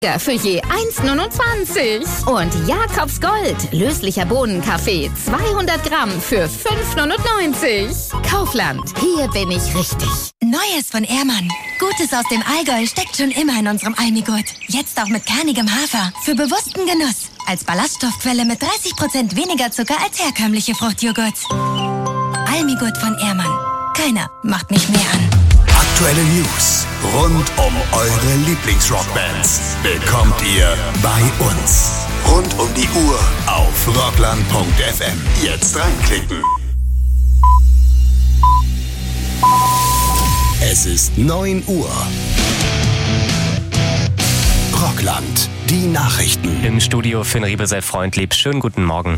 Für je 1,29. Und Jakobs Gold, löslicher Bohnenkaffee, 200 Gramm für 5,99. Kaufland, hier bin ich richtig. Neues von Ehrmann. Gutes aus dem Allgäu steckt schon immer in unserem Almigurt. Jetzt auch mit kernigem Hafer. Für bewussten Genuss. Als Ballaststoffquelle mit 30% weniger Zucker als herkömmliche Fruchtjoghurts. Almigurt von Ehrmann. Keiner macht mich mehr an. Aktuelle News rund um eure Lieblingsrockbands bekommt ihr bei uns. Rund um die Uhr auf rockland.fm. Jetzt reinklicken. Es ist 9 Uhr. Rockland, die Nachrichten. Im Studio Finn Riebesell-Freundlieb. Schönen guten Morgen.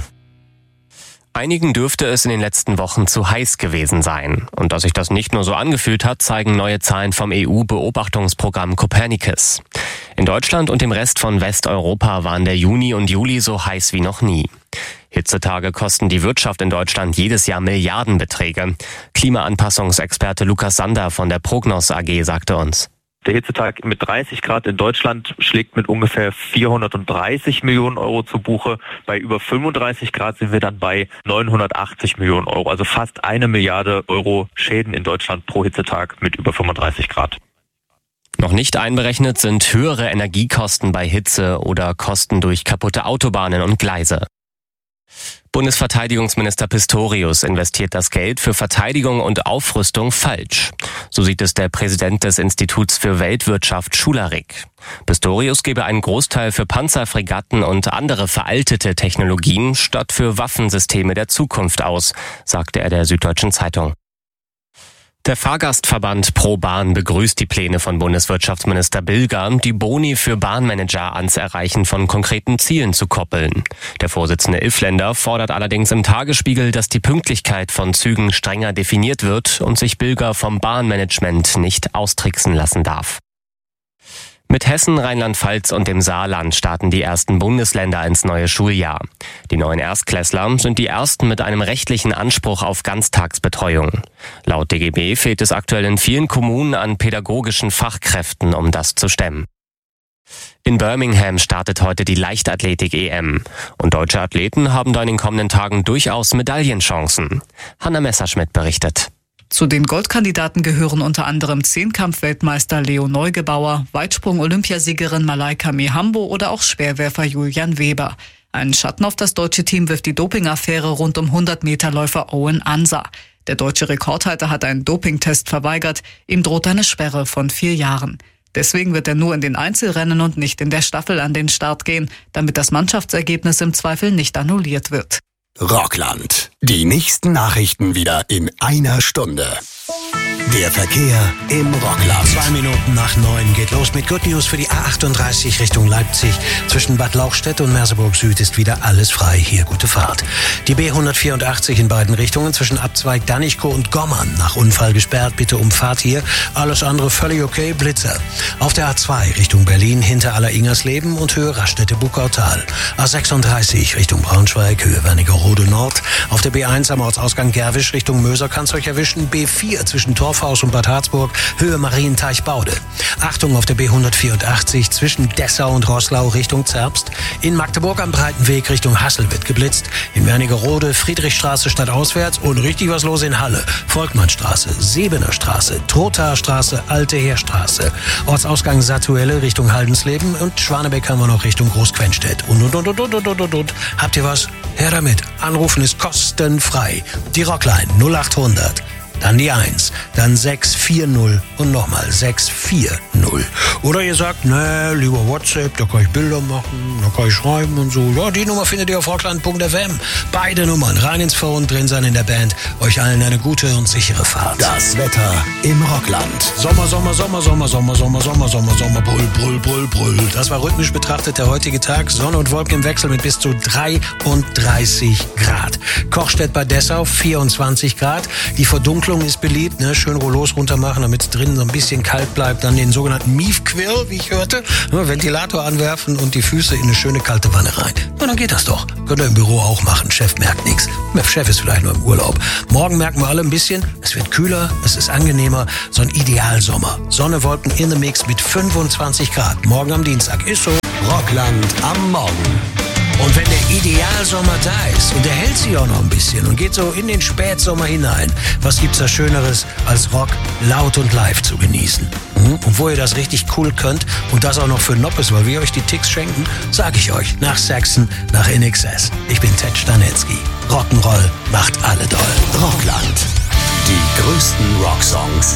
Einigen dürfte es in den letzten Wochen zu heiß gewesen sein. Und dass sich das nicht nur so angefühlt hat, zeigen neue Zahlen vom EU-Beobachtungsprogramm Copernicus. In Deutschland und dem Rest von Westeuropa waren der Juni und Juli so heiß wie noch nie. Hitzetage kosten die Wirtschaft in Deutschland jedes Jahr Milliardenbeträge. Klimaanpassungsexperte Lukas Sander von der Prognos AG sagte uns: Der Hitzetag mit 30 Grad in Deutschland schlägt mit ungefähr 430 Millionen Euro zu Buche. Bei über 35 Grad sind wir dann bei 980 Millionen Euro. Also fast 1 Milliarde Euro Schäden in Deutschland pro Hitzetag mit über 35 Grad. Noch nicht einberechnet sind höhere Energiekosten bei Hitze oder Kosten durch kaputte Autobahnen und Gleise. Bundesverteidigungsminister Pistorius investiert das Geld für Verteidigung und Aufrüstung falsch. So sieht es der Präsident des Instituts für Weltwirtschaft Schularik. Pistorius gebe einen Großteil für Panzer, Fregatten und andere veraltete Technologien statt für Waffensysteme der Zukunft aus, sagte er der Süddeutschen Zeitung. Der Fahrgastverband ProBahn begrüßt die Pläne von Bundeswirtschaftsminister Bilger, die Boni für Bahnmanager ans Erreichen von konkreten Zielen zu koppeln. Der Vorsitzende Iffländer fordert allerdings im Tagesspiegel, dass die Pünktlichkeit von Zügen strenger definiert wird und sich Bilger vom Bahnmanagement nicht austricksen lassen darf. Mit Hessen, Rheinland-Pfalz und dem Saarland starten die ersten Bundesländer ins neue Schuljahr. Die neuen Erstklässler sind die ersten mit einem rechtlichen Anspruch auf Ganztagsbetreuung. Laut DGB fehlt es aktuell in vielen Kommunen an pädagogischen Fachkräften, um das zu stemmen. In Birmingham startet heute die Leichtathletik-EM. Und deutsche Athleten haben da in den kommenden Tagen durchaus Medaillenchancen. Hanna Messerschmidt berichtet. Zu den Goldkandidaten gehören unter anderem Zehnkampf-Weltmeister Leo Neugebauer, Weitsprung-Olympiasiegerin Malaika Mihambo oder auch Schwerwerfer Julian Weber. Einen Schatten auf das deutsche Team wirft die Dopingaffäre rund um 100-Meter-Läufer Owen Ansa. Der deutsche Rekordhalter hat einen Dopingtest verweigert. Ihm droht eine Sperre von 4 Jahren. Deswegen wird er nur in den Einzelrennen und nicht in der Staffel an den Start gehen, damit das Mannschaftsergebnis im Zweifel nicht annulliert wird. Rockland. Die nächsten Nachrichten wieder in einer Stunde. Der Verkehr im Rockland. 2 Minuten nach 9 geht los mit Good News für die A38 Richtung Leipzig. Zwischen Bad Lauchstädt und Merseburg Süd ist wieder alles frei. Hier gute Fahrt. Die B184 in beiden Richtungen zwischen Abzweig Danichkow und Gommern. Nach Unfall gesperrt, bitte Umfahrt hier. Alles andere völlig okay, Blitzer. Auf der A2 Richtung Berlin hinter Aller-Ingersleben und Höhe Raststätte-Buckautal. A36 Richtung Braunschweig, Höhe Wernigerode Nord. Auf der B1 am Ortsausgang Gerwisch Richtung Möser kann's euch erwischen. B4 zwischen Torfhaus und Bad Harzburg, Höhe Marienteich-Baude. Achtung auf der B184 zwischen Dessau und Roßlau Richtung Zerbst. In Magdeburg am Breitenweg Richtung Hassel wird geblitzt. In Wernigerode, Friedrichstraße stadtauswärts und richtig was los in Halle. Volkmannstraße, Sebener Straße, Trothaer Straße, Alte Heerstraße. Ortsausgang Satuelle Richtung Haldensleben und Schwanebeck haben wir noch Richtung Großquenstedt. Und. Habt ihr was? Her damit. Anrufen ist kostenfrei. Die Rockline 0800. Dann die 1, dann 640 und nochmal 640. Oder ihr sagt, ne, lieber WhatsApp, da kann ich Bilder machen, da kann ich schreiben und so. Ja, die Nummer findet ihr auf rockland.fm. Beide Nummern rein ins Phone, drin sein in der Band. Euch allen eine gute und sichere Fahrt. Das Wetter im Rockland. Sommer, Brüll. Das war rhythmisch betrachtet der heutige Tag. Sonne und Wolken im Wechsel mit bis zu 33 Grad. Kochstedt bei Dessau 24 Grad. Die Verdunklung Entkühlung ist beliebt, ne? Schön Rollos runter machen, damit es drinnen so ein bisschen kalt bleibt. Dann den sogenannten Miefquill, wie ich hörte. Ventilator anwerfen und die Füße in eine schöne kalte Wanne rein. Na, dann geht das doch. Könnt ihr im Büro auch machen. Chef merkt nichts. Der Chef ist vielleicht nur im Urlaub. Morgen merken wir alle ein bisschen, es wird kühler, es ist angenehmer. So ein Idealsommer. Sonne, Wolken in the Mix mit 25 Grad. Morgen am Dienstag ist so. Rockland am Morgen. Und wenn der Idealsommer da ist und der hält sich auch noch ein bisschen und geht so in den Spätsommer hinein, was gibt's da Schöneres als Rock laut und live zu genießen? Und wo ihr das richtig cool könnt und das auch noch für Noppes, weil wir euch die Ticks schenken, sag ich euch, nach Saxon, nach INXS. Ich bin Ted Stanetzky. Rock'n'Roll macht alle doll. Rockland. Die größten Rocksongs.